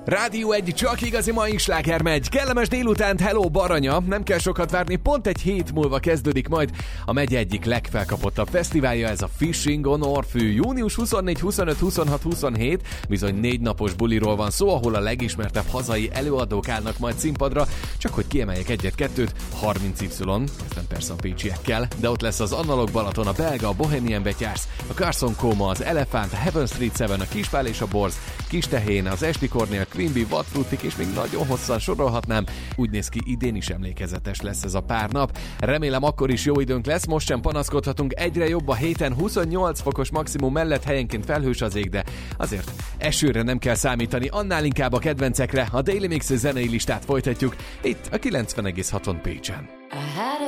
Rádió 1, csak igazi mai sláger megy. Kellemes délutánt, hello Baranya. Nem kell sokat várni, pont egy hét múlva kezdődik majd a megye egyik legfelkapottabb fesztiválja, ez a Fishing on Orfű. Június 24, 25, 26, 27, bizony 4 napos buliról van szó, ahol a legismertebb hazai előadók állnak majd színpadra, csak hogy kiemeljek egyet-kettőt, 30Y, ez nem persze a pécsiekkel, de ott lesz az Analog Balaton, a Belga, a Bohemian Betyársz, a Carson Coma, az Elefánt, a Heaven Street 7, a Kispál és a Borz, Kistehén, az Esti Kornél, Quimby, Vadfrutik, és még nagyon hosszan sorolhatnám. Úgy néz ki, idén is emlékezetes lesz ez a pár nap. Remélem akkor is jó időnk lesz, most sem panaszkodhatunk, egyre jobb a héten, 28 fokos maximum mellett helyenként felhős az ég, de azért esőre nem kell számítani, annál inkább a kedvencekre. A Daily Mix zenei listát folytatjuk itt a 90,6-on Pécsen.